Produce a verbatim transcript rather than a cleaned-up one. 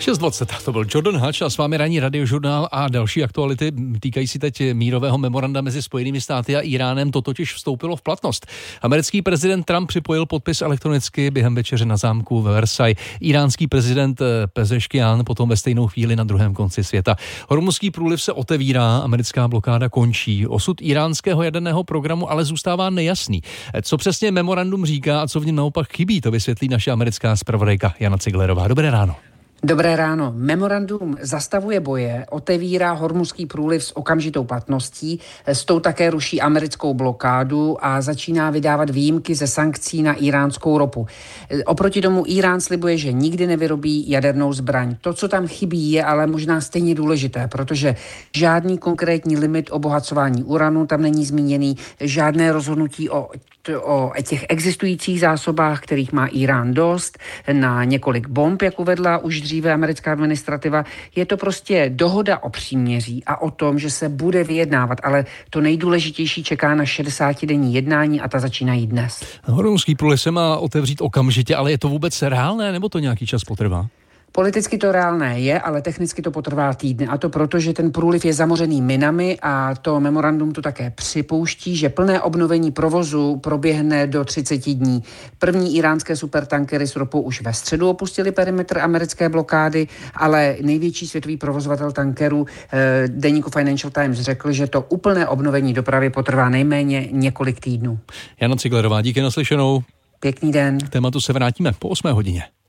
šest dvacet, to byl Jordan Hatch a s vámi ranní radiožurnál a další aktuality týkají si teď mírového memoranda mezi Spojenými státy a Iránem. To totiž vstoupilo v platnost. Americký prezident Trump připojil podpis elektronicky během večeře na zámku ve Versailles. Iránský prezident Pezeškian potom ve stejnou chvíli na druhém konci světa. Hormuzský průliv se otevírá, americká blokáda končí. Osud iránského jaderného programu ale zůstává nejasný. Co přesně memorandum říká a co v něm naopak chybí, to vysvětlí naše americká zpravodajka Jana Ciglerová. Dobré ráno. Dobré ráno. Memorandum zastavuje boje, otevírá Hormuzský průliv s okamžitou platností, s tou také ruší americkou blokádu a začíná vydávat výjimky ze sankcí na iránskou ropu. Oproti tomu Irán slibuje, že nikdy nevyrobí jadernou zbraň. To, co tam chybí, je ale možná stejně důležité, protože žádný konkrétní limit obohacování uranu tam není zmíněný, žádné rozhodnutí o o těch existujících zásobách, kterých má Irán dost, na několik bomb, jak uvedla už dříve americká administrativa. Je to prostě dohoda o příměří a o tom, že se bude vyjednávat, ale to nejdůležitější čeká na šedesátidenní jednání a ta začínají dnes. Hormuzský průliv se má otevřít okamžitě, ale je to vůbec reálné, nebo to nějaký čas potrvá? Politicky to reálné je, ale technicky to potrvá týdny. A to proto, že ten průliv je zamořený minami a to memorandum tu také připouští, že plné obnovení provozu proběhne do třicet dní. První iránské supertankery s ropou už ve středu opustili perimetr americké blokády, ale největší světový provozovatel tankerů eh, deníku Financial Times řekl, že to úplné obnovení dopravy potrvá nejméně několik týdnů. Jana Ciglerová, díky, naslyšenou. Pěkný den. K tématu se vrátíme po osmé hodině.